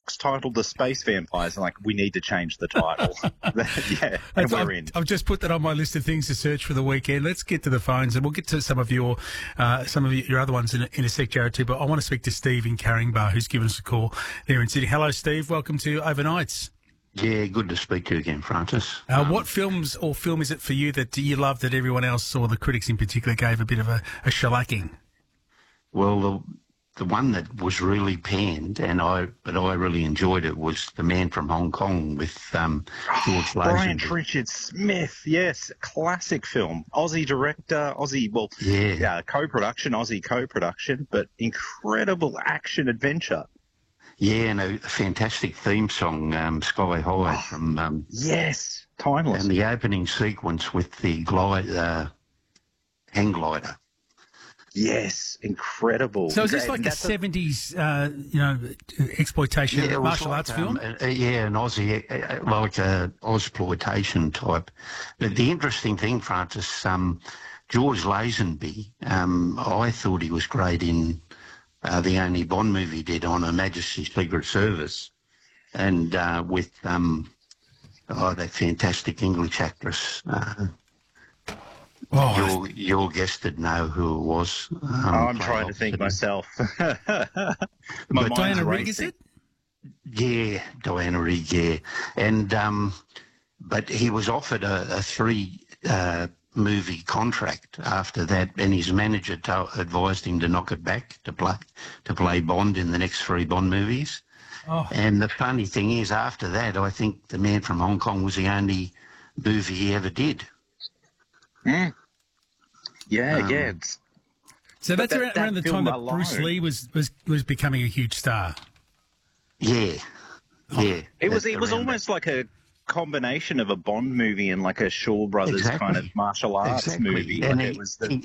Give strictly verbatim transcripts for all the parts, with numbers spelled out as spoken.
box titled The Space Vampires. I'm like, we need to change the title. yeah, and we're I've, in. I've just put that on my list of things to search for the weekend. Let's get to the phones, and we'll get to some of your uh, some of your other ones in a, in a sec, Jared, too. But I want to speak to Steve in Caringbah, who's given us a call there in Sydney. Hello, Steve. Welcome to Overnights. Yeah, good to speak to you again, Francis. Uh, um, what films or film is it for you that you love that everyone else, or the critics in particular, gave a bit of a, a shellacking? Well, the, the one that was really panned, and I but I really enjoyed it, was The Man from Hong Kong with um, George Lazenby. Brian Richard Smith, yes, classic film. Aussie director, Aussie, well, Yeah. yeah, co-production, Aussie co-production, but incredible action adventure. Yeah, and a fantastic theme song, um, Sky High, from um, Yes, timeless. and the opening sequence with the glide, uh, hang glider. Yes, incredible. So is this And like a that's seventies, uh, you know, exploitation it was martial like, arts um, film? uh, yeah, an Aussie, uh, uh, like a Ozploitation type. But the interesting thing, Francis, um, George Lazenby, um, I thought he was great in uh, the only Bond movie he did, on Her Majesty's Secret Service, and uh, with um, oh, that fantastic English actress. Uh, Oh, your, your guest would know who it was. Um, Oh, I'm played trying to think opposite him. myself. My But mind's Diana Rigg, is racing. it? Yeah, Diana Rigg, yeah. And, um, but he was offered a, a three uh, movie contract after that, and his manager to- advised him to knock it back to play, to play Bond in the next three Bond movies. Oh. And the funny thing is, after that, I think The Man from Hong Kong was the only movie he ever did. Mm. Yeah, Um, yeah. It's, So that's that- around, that around the film time that alone- Bruce Lee was, was, was becoming a huge star. Yeah, yeah. it was that's it was around almost like a combination of a Bond movie and like a Shaw Brothers Exactly. kind of martial arts Exactly. movie. And Like he, it was the, he,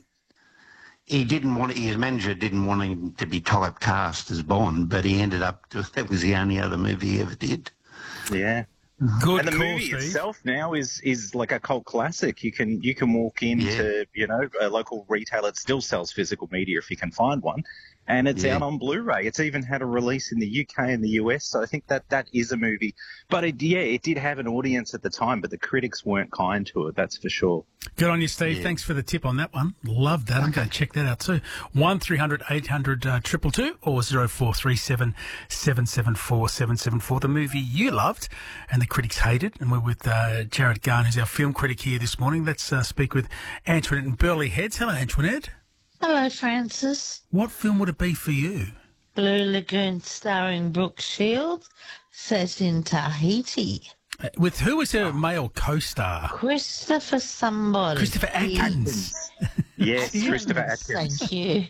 he didn't want his manager didn't want him to be typecast as Bond, but he ended up that was the only other movie he ever did. yeah. Good And the call, movie Steve. itself now is is like a cult classic. You can you can walk into you know a local retailer that still sells physical media if you can find one, and it's Yeah. out on Blu-ray. It's even had a release in the U K and the U S. So I think that that is a movie. But it, yeah, it did have an audience at the time, but the critics weren't kind to it. That's for sure. Good on you, Steve. Yeah. Thanks for the tip on that one. Love that. I'm going to check that out too. one three hundred eight hundred uh, two two two or zero four three seven seven seven four seven seven four. The movie you loved and the critics hated. And we're with uh, Jared Garn, who's our film critic here this morning. Let's uh, speak with Antoinette and Burley Heads. Hello, Antoinette. Hello, Francis. What film would it be for you? Blue Lagoon starring Brooke Shields, set in Tahiti. Uh, with who is her male co-star? Christopher somebody. Christopher Atkins. Yes, Yes, Christopher Atkins. Thank you.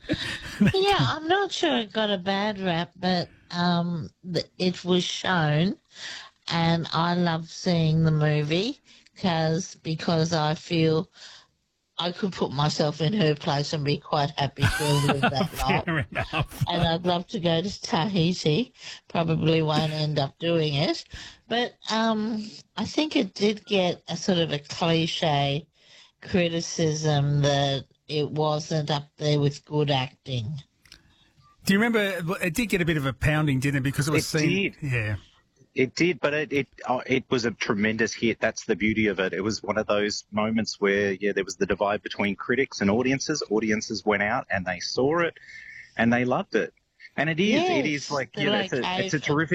Yeah, I'm not sure it got a bad rap, but um, th- it was shown, and I love seeing the movie cause, because I feel I could put myself in her place and be quite happy to live that life. Fair enough. And I'd love to go to Tahiti. Probably won't end up doing it. But um, I think it did get a sort of a cliche criticism that it wasn't up there with good acting. Do you remember, well, it did get a bit of a pounding, didn't it? Because it was It seen. did. Yeah. It did, but it it, uh, it was a tremendous hit. That's the beauty of it. It was one of those moments where, yeah, there was the divide between critics and audiences. Audiences went out and they saw it and they loved it. And it is, it Yes, is like, the you know, it's a, it's a location. terrific